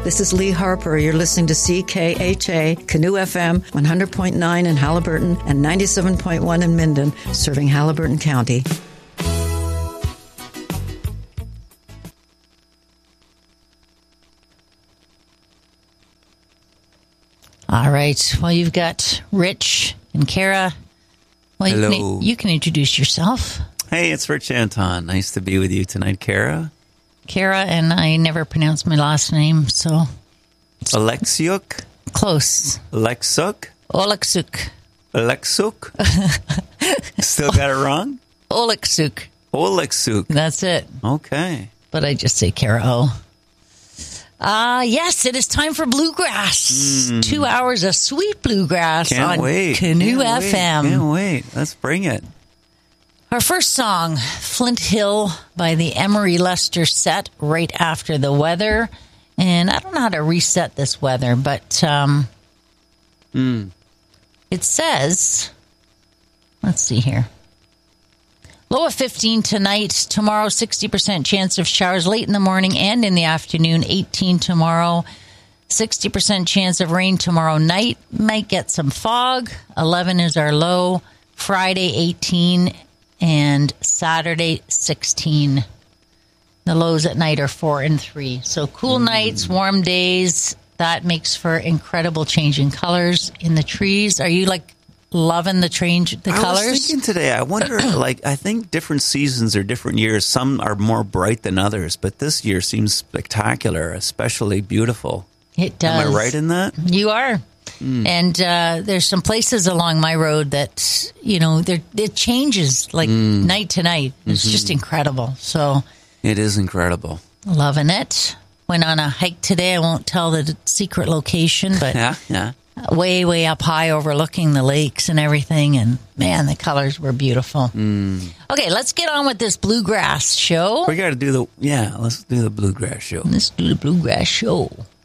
This is Lee Harper. You're listening to CKHA, Canoe FM, 100.9 in Halliburton and 97.1 in Minden, serving Halliburton County. All right. Well, you've got Rich and Kara. Well, hello. You can introduce yourself. Hey, it's Rich Anton. Nice to be with you tonight, Kara. Kara, and I never pronounce my last name, so... Alexiuk? Close. Alexuk? Oleksuk. Alexuk? Still got it wrong? Oleksuk. Oleksuk. That's it. Okay. But I just say Kara O. Yes, it is time for Bluegrass. 2 hours of sweet bluegrass on Canoe FM. Can't wait. Let's bring it. Our first song, Flint Hill by the Emery Lester set right after the weather. And I don't know how to reset this weather, but it says, let's see here. Low of 15 tonight. Tomorrow, 60% chance of showers late in the morning and in the afternoon. 18 tomorrow. 60% chance of rain tomorrow night. Might get some fog. 11 is our low. Friday, 18. And Saturday, 16. The lows at night are 4 and 3. So cool nights, warm days. That makes for incredible changing colors in the trees. Are you loving the colors? I was thinking today, I wonder, I think different seasons or different years, some are more bright than others, but this year seems spectacular, especially beautiful. It does. Am I right in that? You are. And there's some places along my road that, it changes night to night. It's just incredible. So it is incredible. Loving it. Went on a hike today. I won't tell the secret location, but yeah. Way, way up high overlooking the lakes and everything. And, man, the colors were beautiful. Okay, let's get on with this Bluegrass show. We got to do let's do the Bluegrass show. Let's do the Bluegrass show.